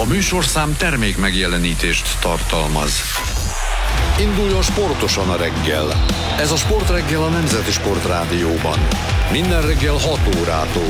A műsorszám termék megjelenítést tartalmaz. Induljon sportosan a reggel. Ez a Sportreggel a Nemzeti Sportrádióban. Minden reggel 6 órától.